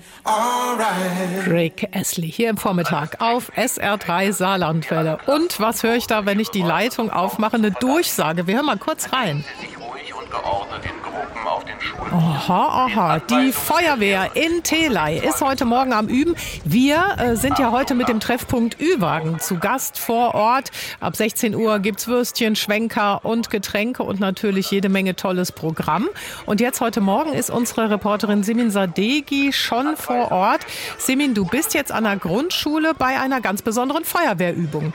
Rick Astley hier im Vormittag auf SR3 Saarlandwelle. Und was höre ich da, wenn ich die Leitung aufmache? Eine Durchsage. Wir hören mal kurz rein. Aha, die Feuerwehr in Theley ist heute Morgen am Üben. Wir sind ja heute mit dem Treffpunkt Ü-Wagen zu Gast vor Ort. Ab 16 Uhr gibt's Würstchen, Schwenker und Getränke und natürlich jede Menge tolles Programm. Und jetzt heute Morgen ist unsere Reporterin Simin Sadeghi schon vor Ort. Simin, du bist jetzt an der Grundschule bei einer ganz besonderen Feuerwehrübung.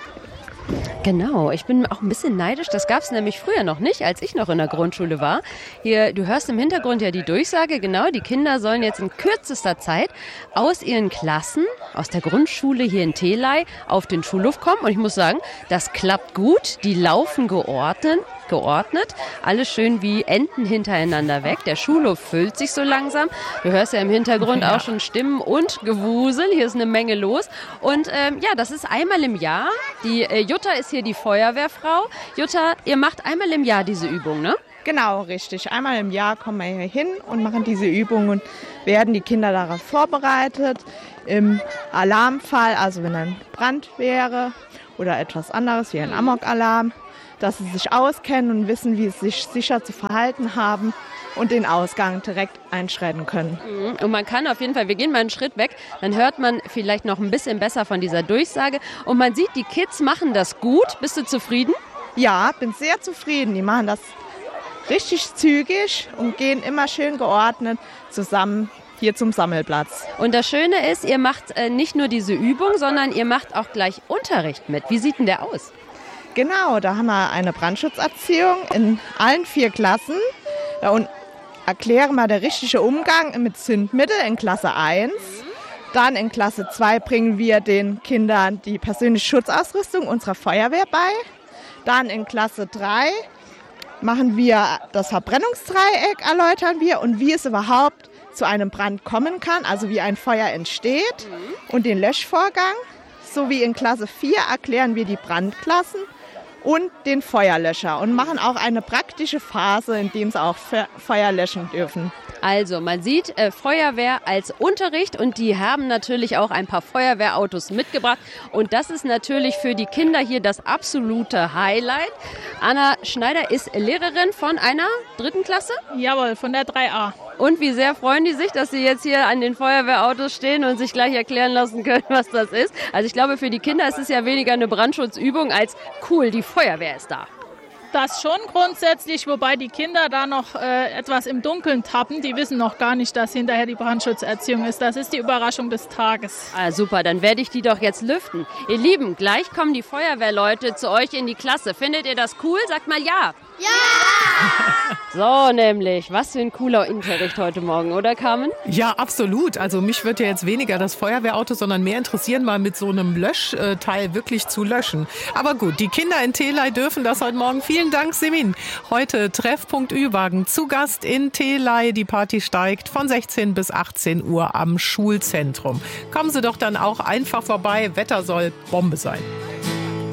Genau, ich bin auch ein bisschen neidisch. Das gab es nämlich früher noch nicht, als ich noch in der Grundschule war. Hier, du hörst im Hintergrund ja die Durchsage, genau, die Kinder sollen jetzt in kürzester Zeit aus ihren Klassen, aus der Grundschule hier in Theley auf den Schulhof kommen. Und ich muss sagen, das klappt gut. Die laufen geordnet, alles schön wie Enten hintereinander weg. Der Schulhof füllt sich so langsam. Du hörst ja im Hintergrund auch schon Stimmen und Gewusel. Hier ist eine Menge los. Und das ist einmal im Jahr. Die Jutta ist hier die Feuerwehrfrau. Jutta, ihr macht einmal im Jahr diese Übung, ne? Genau, richtig. Einmal im Jahr kommen wir hier hin und machen diese Übung und werden die Kinder darauf vorbereitet. Im Alarmfall, also wenn ein Brand wäre oder etwas anderes wie ein Amok-Alarm, dass sie sich auskennen und wissen, wie sie sich sicher zu verhalten haben und den Ausgang direkt einschreiten können. Und man kann auf jeden Fall, wir gehen mal einen Schritt weg, dann hört man vielleicht noch ein bisschen besser von dieser Durchsage und man sieht, die Kids machen das gut. Bist du zufrieden? Ja, bin sehr zufrieden. Die machen das richtig zügig und gehen immer schön geordnet zusammen hier zum Sammelplatz. Und das Schöne ist, ihr macht nicht nur diese Übung, sondern ihr macht auch gleich Unterricht mit. Wie sieht denn der aus? Genau, da haben wir eine Brandschutzerziehung in allen 4 Klassen. Und erklären wir den richtigen Umgang mit Zündmitteln in Klasse 1. Dann in Klasse 2 bringen wir den Kindern die persönliche Schutzausrüstung unserer Feuerwehr bei. Dann in Klasse 3 machen wir das Verbrennungsdreieck, erläutern wir und wie es überhaupt zu einem Brand kommen kann, also wie ein Feuer entsteht und den Löschvorgang. Sowie in Klasse 4 erklären wir die Brandklassen und den Feuerlöscher und machen auch eine praktische Phase, in der sie auch Feuer löschen dürfen. Also man sieht Feuerwehr als Unterricht und die haben natürlich auch ein paar Feuerwehrautos mitgebracht und das ist natürlich für die Kinder hier das absolute Highlight. Anna Schneider ist Lehrerin von einer 3. Klasse? Jawohl, von der 3a. Und wie sehr freuen die sich, dass sie jetzt hier an den Feuerwehrautos stehen und sich gleich erklären lassen können, was das ist. Also ich glaube, für die Kinder ist es ja weniger eine Brandschutzübung als cool, die Feuerwehr ist da. Das schon grundsätzlich, wobei die Kinder da noch etwas im Dunkeln tappen. Die wissen noch gar nicht, dass hinterher die Brandschutzerziehung ist. Das ist die Überraschung des Tages. Ah, super, dann werde ich die doch jetzt lüften. Ihr Lieben, gleich kommen die Feuerwehrleute zu euch in die Klasse. Findet ihr das cool? Sagt mal ja. Ja! So nämlich, was für ein cooler Unterricht heute Morgen, oder Carmen? Ja, absolut. Also mich würde ja jetzt weniger das Feuerwehrauto, sondern mehr interessieren, mal mit so einem Löschteil wirklich zu löschen. Aber gut, die Kinder in Theley dürfen das heute Morgen. Vielen Dank, Simin. Heute Treffpunkt Ü-Wagen zu Gast in Theley. Die Party steigt von 16 bis 18 Uhr am Schulzentrum. Kommen Sie doch dann auch einfach vorbei. Wetter soll Bombe sein.